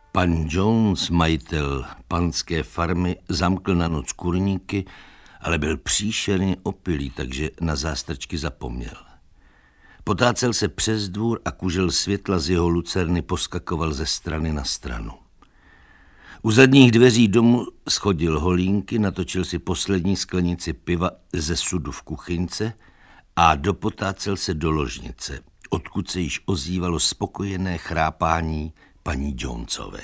Pan Jones, majitel panské farmy, zamkl na noc kurníky, ale byl příšerně opilý, takže na zástrčky zapomněl. Potácel se přes dvůr a kužel světla z jeho lucerny poskakoval ze strany na stranu. U zadních dveří domu schodil holínky, natočil si poslední sklenici piva ze sudu v kuchyňce a dopotácel se do ložnice, odkud se již ozývalo spokojené chrápání paní Jonesové.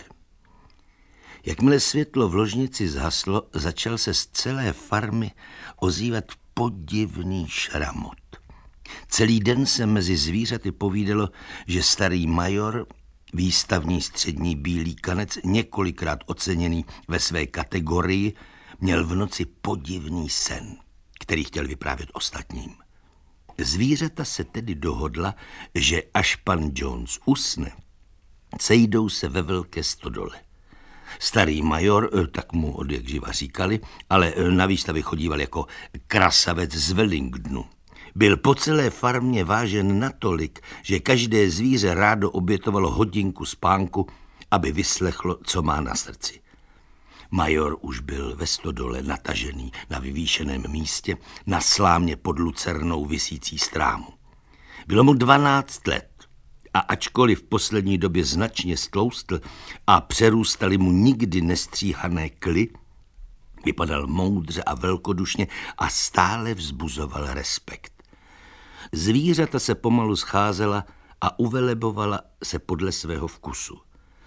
Jakmile světlo v ložnici zhaslo, začal se z celé farmy ozývat podivný šramot. Celý den se mezi zvířaty povídalo, že starý major, výstavní střední bílý kanec, několikrát oceněný ve své kategorii, měl v noci podivný sen, který chtěl vyprávět ostatním. Zvířata se tedy dohodla, že až pan Jones usne, sejdou se ve velké stodole. Starý major, tak mu odjakživa říkali, ale na výstavy chodíval jako krasavec z Wellingtonu. Byl po celé farmě vážen natolik, že každé zvíře rádo obětovalo hodinku spánku, aby vyslechlo, co má na srdci. Major už byl ve stodole natažený na vyvýšeném místě, na slámě pod lucernou visící strámu. Bylo mu 12 let a ačkoliv v poslední době značně stloustl a přerůstaly mu nikdy nestříhané kly, vypadal moudře a velkodušně a stále vzbuzoval respekt. Zvířata se pomalu scházela a uvelebovala se podle svého vkusu.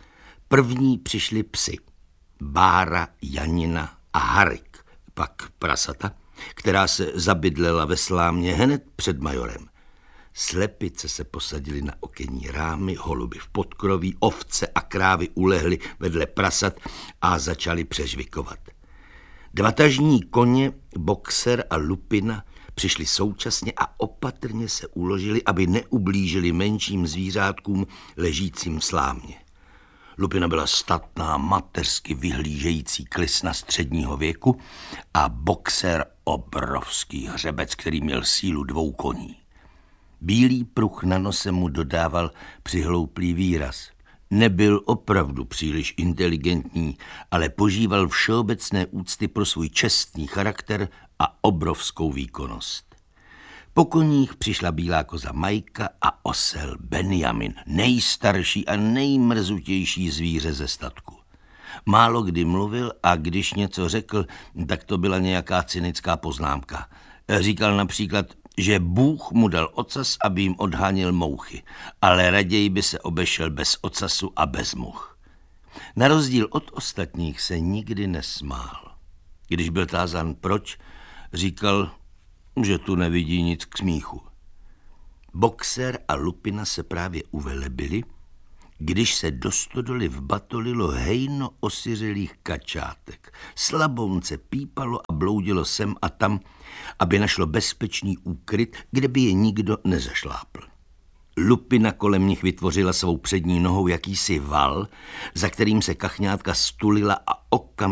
První přišli psi, Bára, Janina a Harik, pak prasata, která se zabydlela ve slámě hned před majorem. Slepice se posadily na okenní rámy, holuby v podkroví, ovce a krávy ulehly vedle prasat a začaly přežvikovat. Dva tažní koně, Boxer a Lupina, přišli současně a opatrně se uložili, aby neublížili menším zvířátkům ležícím v slámě. Lupina byla statná, mateřsky vyhlížející klisna středního věku a Boxer obrovský hřebec, který měl sílu 2 koní. Bílý pruh na nose mu dodával přihlouplý výraz. Nebyl opravdu příliš inteligentní, ale požíval všeobecné úcty pro svůj čestný charakter a obrovskou výkonnost. Po koních přišla bílá koza Majka a osel Benjamin, nejstarší a nejmrzutější zvíře ze statku. Málo kdy mluvil a když něco řekl, tak to byla nějaká cynická poznámka. Říkal například, že Bůh mu dal ocas, aby jim odháněl mouchy, ale raději by se obešel bez ocasu a bez much. Na rozdíl od ostatních se nikdy nesmál. Když byl tázán proč, říkal, že tu nevidí nic k smíchu. Boxer a Lupina se právě uvelebili, když se do stodoly vbatolilo hejno osiřelých kačátek. Slabounce pípalo a bloudilo sem a tam, aby našlo bezpečný úkryt, kde by je nikdo nezašlápl. Lupina kolem nich vytvořila svou přední nohou jakýsi val, za kterým se kachňátka stulila a okamžitě